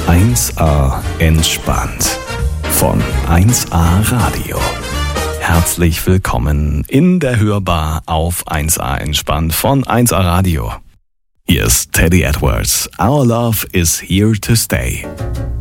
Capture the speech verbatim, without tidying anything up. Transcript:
eins a entspannt von eins a Radio. Herzlich willkommen in der Hörbar auf eins a entspannt von eins a Radio. Hier ist Teddy Edwards. Our love is here to stay.